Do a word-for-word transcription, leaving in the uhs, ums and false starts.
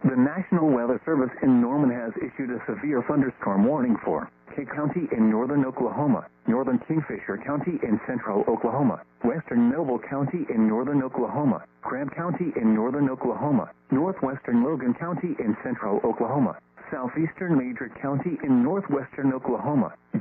The National Weather Service in Norman has issued a severe thunderstorm warning for Kay County in northern Oklahoma, northern Kingfisher County in central Oklahoma, western Noble County in northern Oklahoma, Grant County in northern Oklahoma, northwestern Logan County in central Oklahoma, southeastern Madrid County in northwestern Oklahoma,